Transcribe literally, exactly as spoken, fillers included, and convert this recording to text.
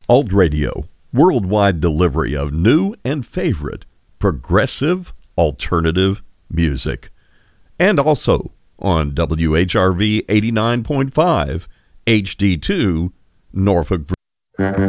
Alt Radio, worldwide delivery of new and favorite progressive alternative music. And also on W H R V eighty-nine point five H D two, Norfolk, Virginia.